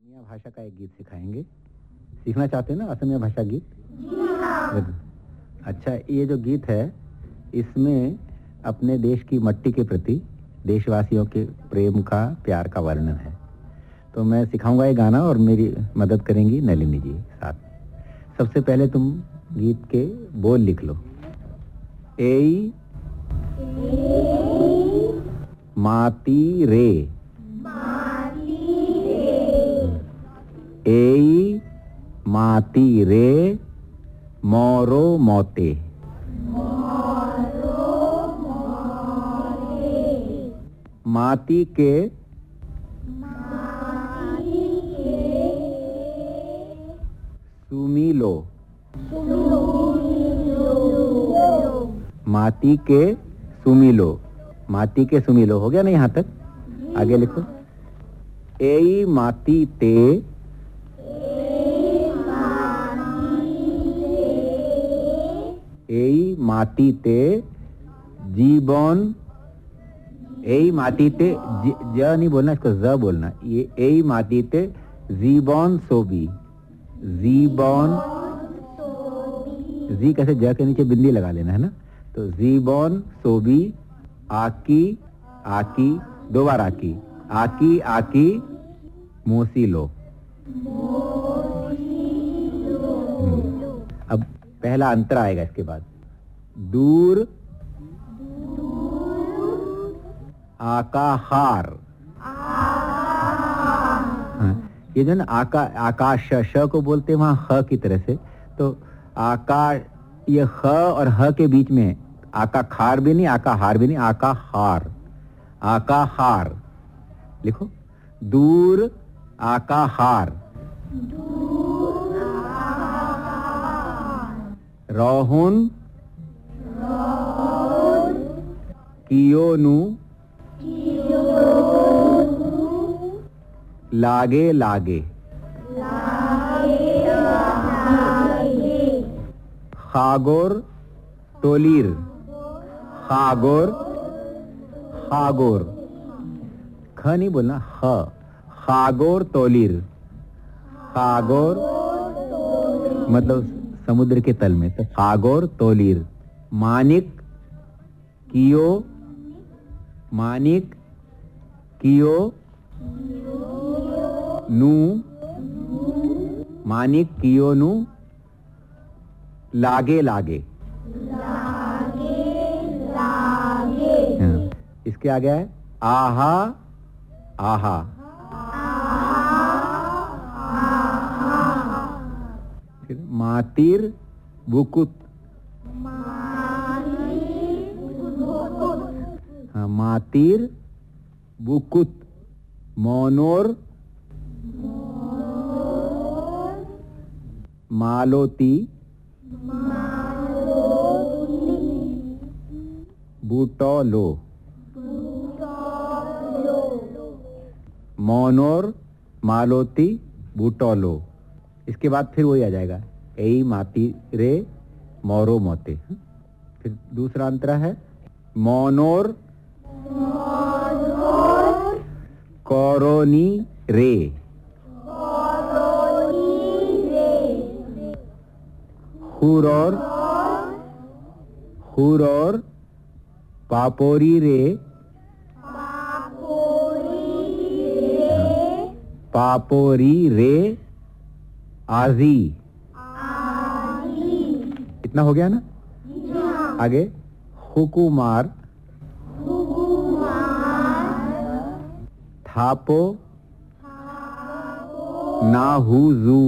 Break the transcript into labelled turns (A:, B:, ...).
A: असमिया भाषा का एक गीत सिखाएंगे। सीखना चाहते हैं ना असमिया भाषा गीत? अच्छा, ये जो गीत है इसमें अपने देश की मट्टी के प्रति देशवासियों के प्रेम का, प्यार का वर्णन है। तो मैं सिखाऊंगा ये गाना और मेरी मदद करेंगी नलिनी जी साथ। सबसे पहले तुम गीत के बोल लिख लो। एई माती रे, एई माती रे मोरो मोते, माती के सुमीलो, माती के सुमीलो, माती के सुमीलो हो गया ना यहाँ तक? आगे लिखो। एई माती ते, एई माती ते जीवन, एई माती ते ज नहीं बोलना, इसको ज बोलना। ये एई माती ते जीवन सोबी, जीवन, जी कैसे ज के नीचे बिंदी लगा लेना है ना। तो जीवन सोबी आकी, आकी दो बार आकी, आकी आकी मोसी लो। अब पहला अंतर आएगा इसके बाद। दूर आकाहार, ये जो ना आकाश श को बोलते हैं वहां ह की तरह से। तो आकाश, ये ह और ह के बीच में आका खार भी नहीं, आका हार भी नहीं, आका हार, आका हार लिखो। दूर आका हार, रोहुन कियोनु लागे लागे, खागोर तोलीर, खागोर, खागोर ख नहीं बोलना, ह, खागोर तोलीर, खागोर मतलब समुद्र के तल में, तो खागोर तोलीर। मानिक कियो, मानिक कियो नू, मानिक कियो नू लागे लागे, हाँ। इसके आगे है आहा, आहा, फिर मातिर बुकुत, हाँ, मातिर बुकुत, मोनोर मालोती, बूटोलो, मोनोर मालोती बूटोलो। इसके बाद फिर वही आ जाएगा, एई माती रे मोरो मोते। फिर दूसरा अंतरा है मोनोर कोरोनी रे, हुरोर, हुरोर पापोरी रे, पापोरी रे आजी। इतना हो गया ना? आगे हुकुमार, थापो नाहुजू,